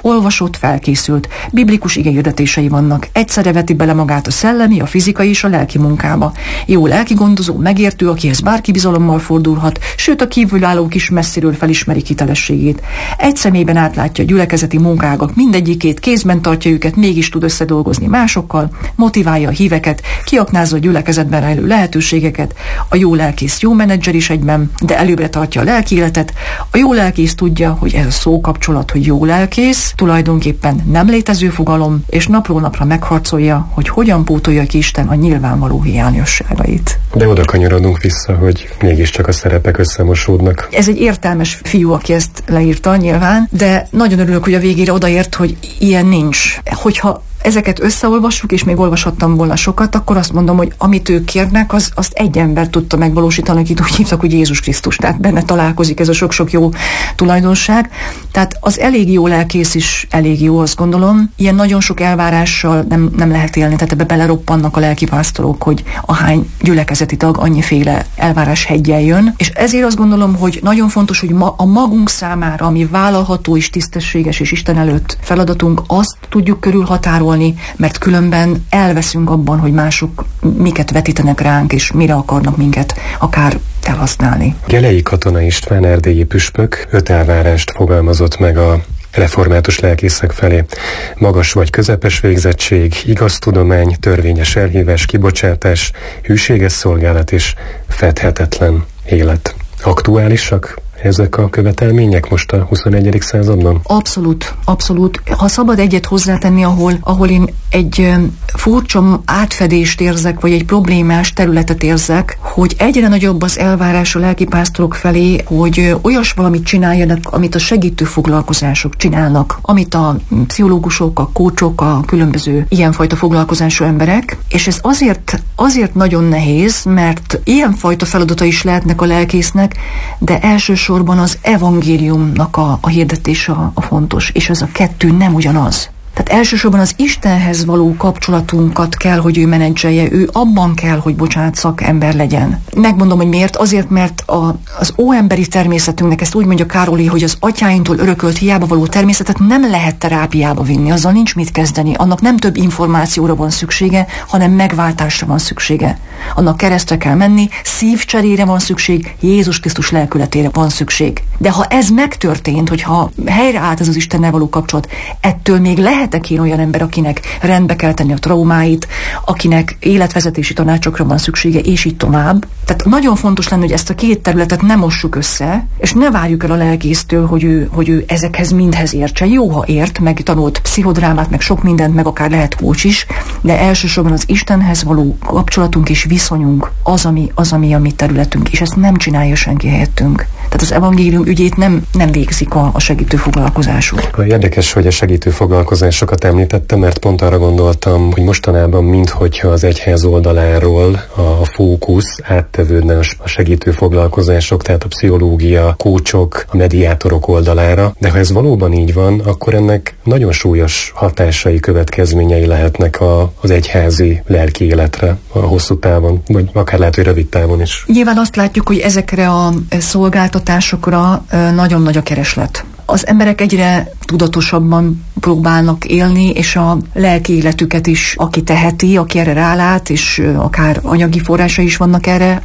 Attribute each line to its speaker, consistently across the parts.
Speaker 1: olvasott, felkészült. Biblikus igéhirdetései vannak. Egyszerre veti bele magát a szellemi, a fizikai és a lelki munkába. Jó lelkigondozó, megértő, akihez bárki bizalommal fordulhat, sőt a kívülállók is messziről felismerik hitelességét. Egy személyben átlátja a gyülekezeti munkágak mindegyikét, kézben tartja őket, mégis tud összedolgozni másokkal, motiválja a híveket, kiaknázza a gyülekezetben rejlő lehetőségeket. A jó lelkész jó menedzser is egyben, de előbbre tartja a lelki életet. A jó lelkész tudja, hogy ez a szókapcsolat, hogy jó lelkész, tulajdonképpen nem létező fogalom, és napról napra megharcolja, hogy hogyan pótolja ki Isten a nyilvánvaló hiányosságait.
Speaker 2: De oda kanyarodunk vissza, hogy mégiscsak a szerepek összemosódnak.
Speaker 1: Ez egy értelmes fiú, aki ezt leírta nyilván, de nagyon örülök, hogy a végére odaért, hogy ilyen nincs. Hogyha ezeket összeolvassuk, és még olvashattam volna sokat, akkor azt mondom, hogy amit ők kérnek, azt egy ember tudta megvalósítani, akit úgy hívtak, hogy Jézus Krisztus. Tehát benne találkozik ez a sok-sok jó tulajdonság. Tehát az elég jó lelkész is elég jó, azt gondolom. Ilyen nagyon sok elvárással nem lehet élni, tehát ebbe beleroppannak a lelkipásztorok, hogy ahány gyülekezeti tag annyiféle elvárás heggyel jön. És ezért azt gondolom, hogy nagyon fontos, hogy a magunk számára, ami vállalható és tisztességes és Isten előtt feladatunk, azt tudjuk körülhatárolni, mert különben elveszünk abban, hogy mások miket vetítenek ránk, és mire akarnak minket akár elhasználni.
Speaker 2: Gelei Katona István erdélyi püspök 5 elvárást fogalmazott meg a református lelkészek felé. Magas vagy közepes végzettség, igaz tudomány, törvényes elhívás, kibocsátás, hűséges szolgálat és fedhetetlen élet. Aktuálisak ezek a követelmények most a 21. században?
Speaker 1: Abszolút, abszolút. Ha szabad egyet hozzátenni, ahol én egy furcsa átfedést érzek, vagy egy problémás területet érzek, hogy egyre nagyobb az elvárás a lelkipásztorok felé, hogy olyas valamit csináljanak, amit a segítő foglalkozások csinálnak, amit a pszichológusok, a kócsok, a különböző ilyenfajta foglalkozású emberek, és ez azért nagyon nehéz, mert ilyenfajta feladata is lehetnek a lelkésznek, de elsősorban az evangéliumnak a hirdetése a fontos, és ez a kettő nem ugyanaz. Tehát elsősorban az Istenhez való kapcsolatunkat kell, hogy ő menedzselje, ő abban kell, hogy bocsánat, szakember legyen. Megmondom, hogy miért. Azért, mert az óemberi természetünknek, ezt úgy mondja Károli, hogy az atyáinktól örökölt hiába való természetet nem lehet terápiába vinni, azzal nincs mit kezdeni. Annak nem több információra van szüksége, hanem megváltásra van szüksége. Annak keresztre kell menni, szívcserére van szükség, Jézus Krisztus lelkületére van szükség. De ha ez megtörtént, hogyha helyreállt ez az Istennel való kapcsolat, ettől még lehetek én olyan ember, akinek rendbe kell tenni a traumáit, akinek életvezetési tanácsokra van szüksége, és így tovább. Tehát nagyon fontos lenne, hogy ezt a két területet nem mossuk össze, és ne várjuk el a lelkésztől, hogy ő ezekhez mindhez értsen. Jó, ha ért, meg tanult pszichodrámát, meg sok mindent, meg akár lehet coach is, de elsősorban az Istenhez való kapcsolatunk és viszonyunk az, ami a mi területünk, és ezt nem csinálja senki helyettünk. Tehát az evangélium ügyét nem végzik a segítő foglalkozások.
Speaker 2: Érdekes, hogy a segítő foglalkozásokat említettem, mert pont arra gondoltam, hogy mostanában minthogyha az egyház oldaláról a fókusz áttevődne a segítő foglalkozások, tehát a pszichológia, a kócsok, a mediátorok oldalára. De ha ez valóban így van, akkor ennek nagyon súlyos hatásai, következményei lehetnek az egyházi lelki életre a hosszú távon, vagy akár lehet, hogy rövid távon is.
Speaker 1: Nyilván azt látjuk, hogy ezekre a szolgáltatásokra nagyon nagy a kereslet. Az emberek egyre tudatosabban próbálnak élni, és a lelki életüket is, aki teheti, aki erre rálát, és akár anyagi forrása is vannak erre,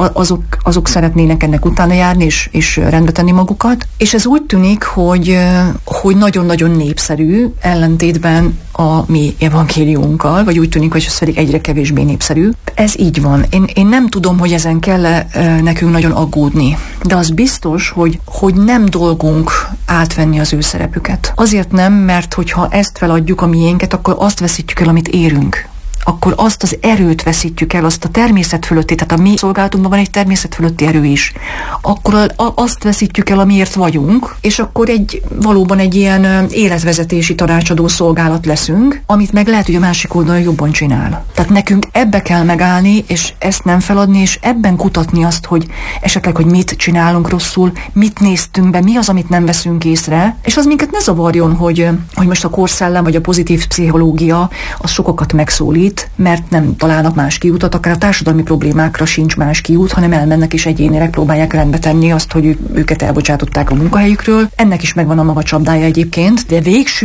Speaker 1: azok szeretnének ennek utána járni, és rendbe tenni magukat. És ez úgy tűnik, hogy nagyon-nagyon népszerű, ellentétben a mi evangéliunkkal, vagy úgy tűnik, hogy ez pedig egyre kevésbé népszerű. Ez így van. Én nem tudom, hogy ezen kell nekünk nagyon aggódni, de az biztos, hogy nem dolgunk átvenni az ő szerepüket. Azért nem, mert hogyha ezt feladjuk, a miénket, akkor azt veszítjük el, amit érünk. Akkor azt az erőt veszítjük el, azt a természet fölötti, tehát a mi szolgálatunkban van egy természet fölötti erő is. Akkor azt veszítjük el, amiért vagyunk, és akkor valóban egy ilyen életvezetési tanácsadó szolgálat leszünk, amit meg lehet, hogy a másik oldalon jobban csinál. Tehát nekünk ebbe kell megállni, és ezt nem feladni, és ebben kutatni azt, hogy esetleg, hogy mit csinálunk rosszul, mit néztünk be, mi az, amit nem veszünk észre, és az minket ne zavarjon, hogy most a korszellem vagy a pozitív pszichológia az sokakat megszólít, mert nem találnak más kiutat, akár a társadalmi problémákra sincs más kiút, hanem elmennek és egyénileg próbálják rendbe tenni azt, hogy őket elbocsátották a munkahelyükről. Ennek is megvan a maga csapdája egyébként, de végső